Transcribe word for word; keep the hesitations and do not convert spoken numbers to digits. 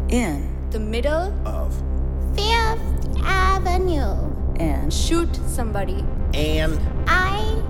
in the middle of Fifth Avenue and shoot somebody and I